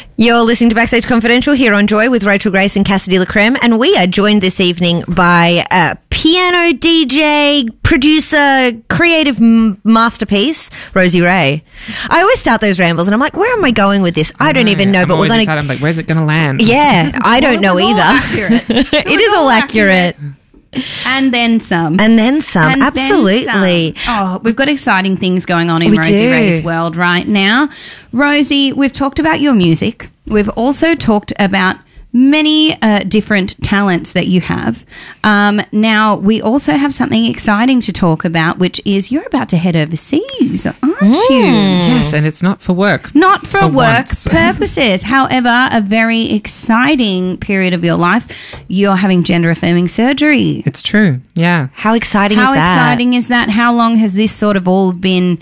You're listening to Backstage Confidential here on Joy with Rachel Grace and Cassidy LaCreme, and we are joined this evening by a piano DJ, producer, creative masterpiece, Rosie Ray. I always start those rambles and I'm like, where am I going with this? I don't even know, but we're going to... I'm like, where's it going to land? Yeah, I don't know either. It is all accurate. And then some. And then some, And absolutely. then some. Oh, we've got exciting things going on in We Rosie do. Ray's world right now. Rosie, we've talked about your music. We've also talked about many different talents that you have. Now, we also have something exciting to talk about, which is you're about to head overseas, aren't you? Yes, and it's not for work. Not for work once. purposes. However, a very exciting period of your life, you're having gender-affirming surgery. It's true, yeah. How exciting How is that? exciting is that? How long has this sort of all been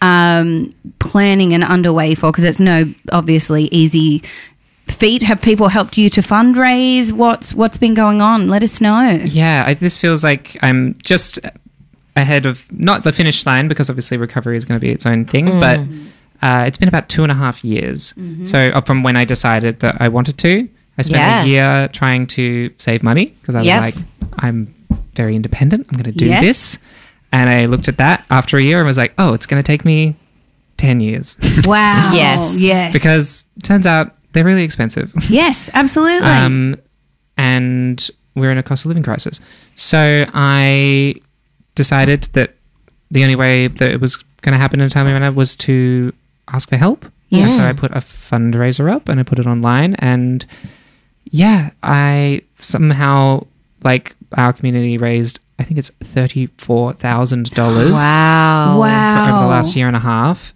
planning and underway for? Because it's no obviously easy feat. Have people helped you to fundraise? What's been going on? Let us know. Yeah, this feels like I'm just ahead of, not the finish line, because obviously recovery is going to be its own thing, but it's been about 2.5 years. So from when I decided that I wanted to, I spent a year trying to save money because I was like, I'm very independent. I'm going to do this. And I looked at that after a year and was like, oh, it's going to take me 10 years. Wow. Yes. Because it turns out they're really expensive. Yes, absolutely. And we're in a cost of living crisis. So I decided that the only way that it was going to happen in a timely manner was to ask for help. Yes. So I put a fundraiser up and I put it online. And yeah, I somehow, like, our community raised, I think it's $34,000. Wow. Wow. Over the last year and a half.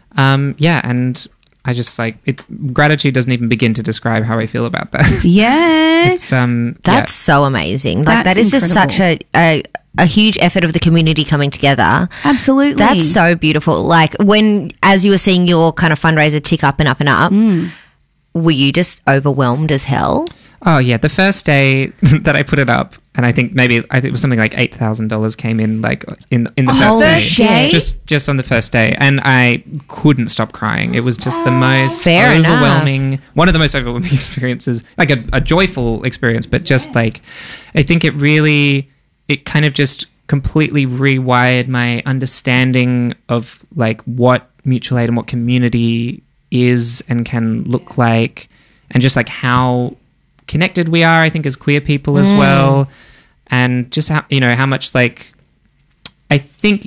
And I just gratitude doesn't even begin to describe how I feel about that. Yes. It's, That's so amazing. Like, That's that is just such a huge effort of the community coming together. Absolutely. That's so beautiful. Like, as you were seeing your kind of fundraiser tick up and up and up, were you just overwhelmed as hell? Oh, yeah. The first day that I put it up, and I think it was something like $8,000 came in, like, in the first day. Shit. Just on the first day. And I couldn't stop crying. It was just the most Fair overwhelming, one of the most overwhelming experiences, like a joyful experience, but just like, I think it kind of just completely rewired my understanding of like what mutual aid and what community is and can look like, and just like how connected we are, I think, as queer people as well, and just how much, like, I think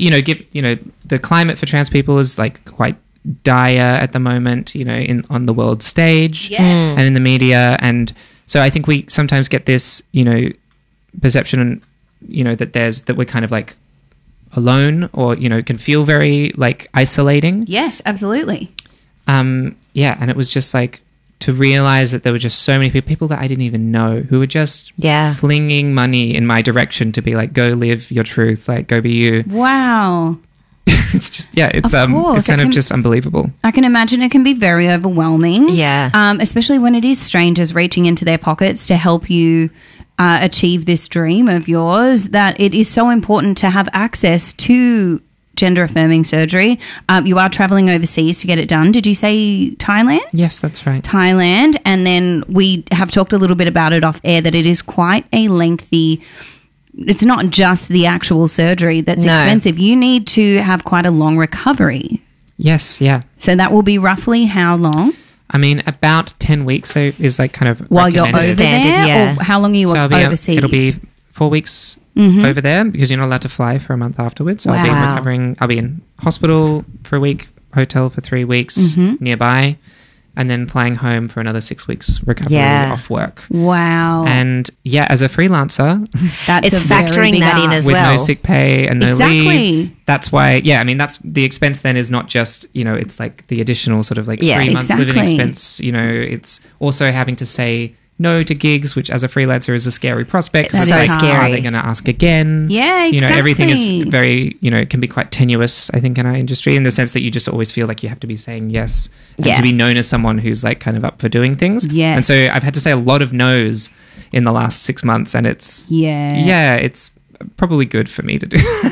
the climate for trans people is like quite dire at the moment, on the world stage and in the media, and so I think we sometimes get this perception, that we're kind of like alone, or can feel very like isolating. Yes, absolutely. And it was just like to realize that there were just so many people that I didn't even know who were just flinging money in my direction to be like, go live your truth, like, go be you. Wow. It's just, it's kind of just unbelievable. I can imagine it can be very overwhelming. Yeah. Especially when it is strangers reaching into their pockets to help you achieve this dream of yours, that it is so important to have access to gender-affirming surgery. You are travelling overseas to get it done. Did you say Thailand? Yes, that's right. Thailand. And then we have talked a little bit about it off air, that it is quite a lengthy... It's not just the actual surgery that's expensive. You need to have quite a long recovery. Yes, yeah. So that will be roughly how long? I mean, about 10 weeks is like kind of While you're over Standard, there? yeah. Or how long are you overseas? It'll be 4 weeks over there, because you're not allowed to fly for a month afterwards. So I'll be recovering. I'll be in hospital for a week, hotel for 3 weeks nearby, and then flying home for another 6 weeks recovery off work. Wow. And as a freelancer, It's factoring that in as with well. no sick pay and no Exactly. leave. That's why, that's the expense then is not just, it's like the additional sort of like 3 months living expense. It's also having to say no to gigs, which as a freelancer is a scary prospect. It's so like, scary. Are they going to ask again? Yeah, exactly. Everything is very, can be quite tenuous, I think, in our industry, in the sense that you just always feel like you have to be saying yes and to be known as someone who's like kind of up for doing things. Yes. And so I've had to say a lot of no's in the last 6 months, and it's probably good for me to do.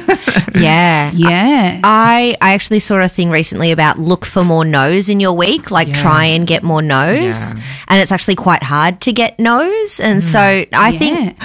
Yeah. Yeah. I actually saw a thing recently about look for more no's in your week, like try and get more no's. Yeah. And it's actually quite hard to get no's. And so I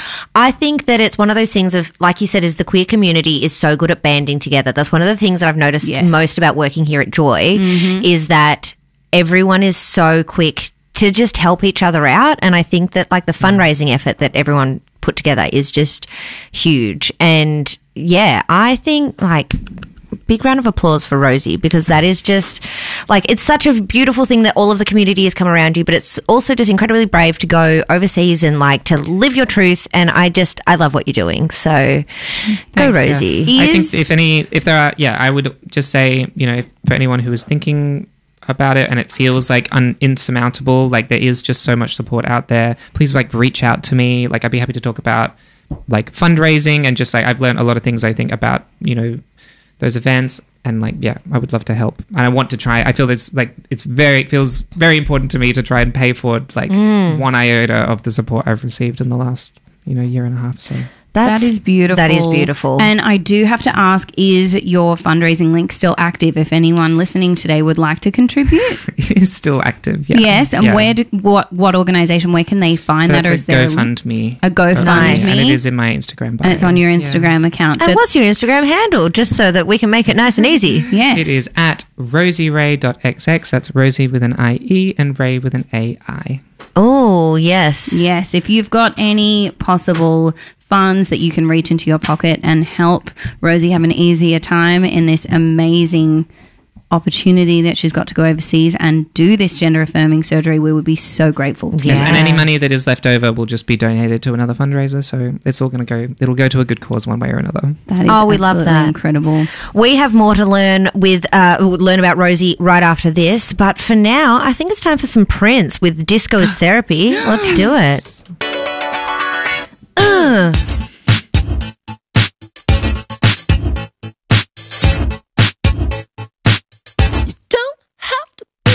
think that it's one of those things of, like you said, is the queer community is so good at banding together. That's one of the things that I've noticed most about working here at Joy is that everyone is so quick to just help each other out. And I think that like the fundraising effort that everyone put together is just huge. And yeah, I think like big round of applause for Rosie, because that is just like, it's such a beautiful thing that all of the community has come around you, but it's also just incredibly brave to go overseas and like to live your truth. And I love what you're doing. So go Rosie. Yeah. I think if there are, I would just say, you know, if, for anyone who is thinking about it and it feels like insurmountable, like there is just so much support out there, please like reach out to me. Like I'd be happy to talk about like fundraising and just like I've learned a lot of things I think about, you know, those events, and like I would love to help, and I want to try. I feel this like it feels very important to me to try and pay forward like 1 iota of the support I've received in the last year and a half. So that is beautiful. That is beautiful. And I do have to ask, is your fundraising link still active if anyone listening today would like to contribute? It is still active, yeah. Yes, and what organisation, where can they find that? Or is there GoFundMe. A GoFundMe? Nice. And it is in my Instagram bio. And it's on your Instagram account. And what's your Instagram handle, just so that we can make it nice and easy? Yes. It is at rosieray.xx. That's Rosie with an IE and Ray with an AI. Oh, yes. Yes, if you've got any possible funds that you can reach into your pocket and help Rosie have an easier time in this amazing opportunity that she's got to go overseas and do this gender affirming surgery, we would be so grateful. Yes, and any money that is left over will just be donated to another fundraiser. So it's all going to go, it'll go to a good cause one way or another. That is we love that. Incredible. We have more to learn learn about Rosie right after this. But for now, I think it's time for some Prince with Disco as Therapy. Let's do it.